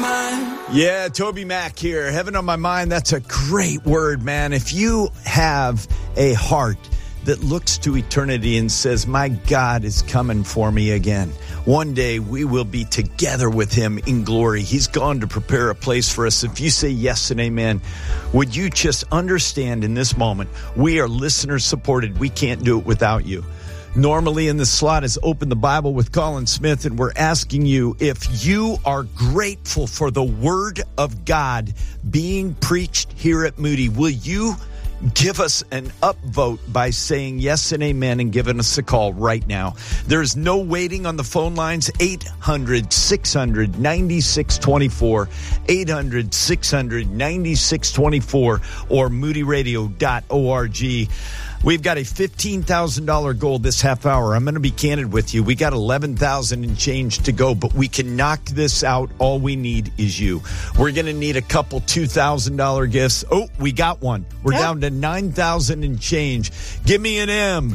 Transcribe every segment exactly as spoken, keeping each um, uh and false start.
mind. Yeah, Toby Mac here. Heaven on my mind. That's a great word, man. If you have a heart that looks to eternity and says, my God is coming for me again. One day we will be together with him in glory. He's gone to prepare a place for us. If you say yes and amen, would you just understand in this moment, we are listener supported. We can't do it without you. Normally in this slot is Open the Bible with Colin Smith, and we're asking you if you are grateful for the Word of God being preached here at Moody. Will you give us an upvote by saying yes and amen and giving us a call right now? There's no waiting on the phone lines. eight hundred, six hundred, ninety-six twenty-four, eight hundred, six hundred, ninety-six twenty-four, or moody radio dot org. We've got a fifteen thousand dollars goal this half hour. I'm going to be candid with you. We got eleven thousand and change to go, but we can knock this out. All we need is you. We're going to need a couple two thousand dollars gifts. Oh, we got one. We're yep. down to nine thousand and change. Give me an M.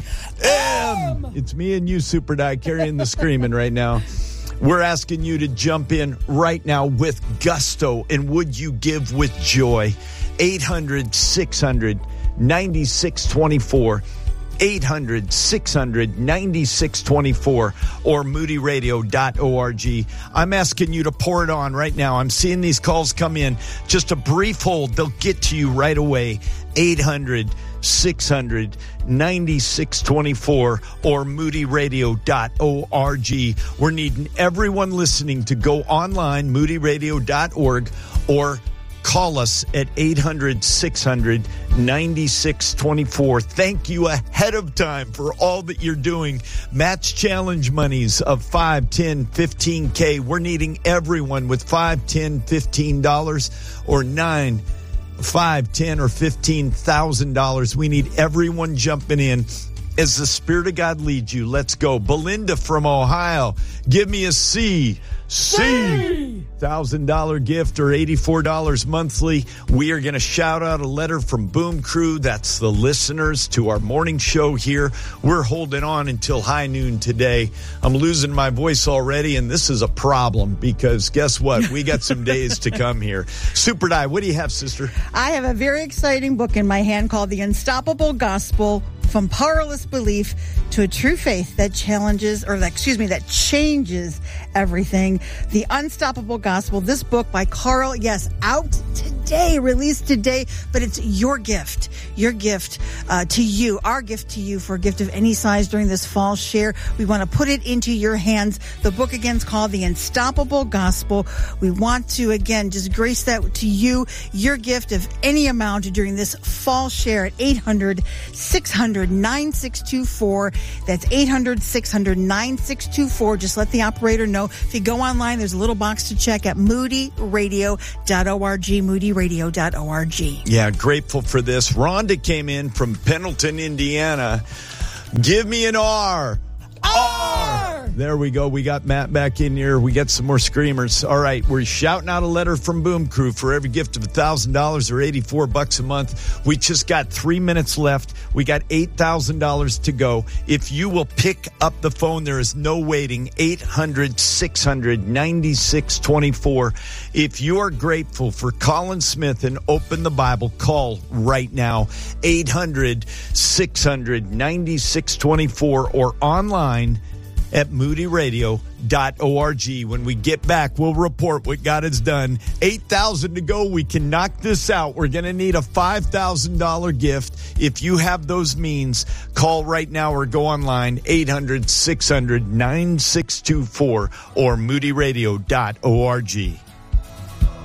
M. M. It's me and you, Super Die, carrying the screaming right now. We're asking you to jump in right now with gusto, and would you give with joy? eight hundred, six hundred, ninety-six twenty-four, eight hundred, six hundred, ninety-six twenty-four, or moody radio dot org. I'm asking you to pour it on right now. I'm seeing these calls come in. Just a brief hold. They'll get to you right away. eight hundred, six hundred, ninety-six twenty-four, or moody radio dot org. We're needing everyone listening to go online, moody radio dot org, or call us at eight hundred, six hundred, ninety-six twenty-four. Thank you ahead of time for all that you're doing. Match challenge monies of five, ten, fifteen K. We're needing everyone with five, ten, fifteen dollars or nine, five, ten, or fifteen thousand dollars. We need everyone jumping in as the Spirit of God leads you. Let's go. Belinda from Ohio, give me a C. C. one thousand dollars gift or eighty-four dollars monthly. We are going to shout out a letter from Boom Crew. That's the listeners to our morning show here. We're holding on until high noon today. I'm losing my voice already, and this is a problem because guess what? We got some days to come here. Super Die, what do you have, sister? I have a very exciting book in my hand called The Unstoppable Gospel, From Powerless Belief to a True Faith That Challenges, or that, excuse me, that changes everything. The Unstoppable Gospel, this book by Carl, yes, out today, released today, but it's your gift, your gift uh, to you, our gift to you for a gift of any size during this fall share. We want to put it into your hands. The book again is called The Unstoppable Gospel. We want to, again, just grace that to you, your gift of any amount during this fall share at eight hundred, six hundred, nine six two four. That's eight hundred, six hundred, nine six two four. Just let the operator know. If you go online, there's a little box to check at moody radio dot org, moody radio dot org. Yeah, grateful for this. Rhonda came in from Pendleton, Indiana. Give me an R. R. There we go. We got Matt back in here. We got some more screamers. All right, we're shouting out a letter from Boom Crew for every gift of one thousand dollars or eighty-four bucks a month. We just got three minutes left. We got eight thousand dollars to go. If you will pick up the phone, there is no waiting. eight hundred, six hundred, ninety-six twenty-four. If you are grateful for Colin Smith and Open the Bible, call right now. eight hundred, six hundred, ninety-six twenty-four, or online at moody radio dot org. When we get back, we'll report what God has done. eight thousand to go. We can knock this out. We're going to need a five thousand dollars gift. If you have those means, call right now or go online, eight hundred, six hundred, nine six two four, or moody radio dot org.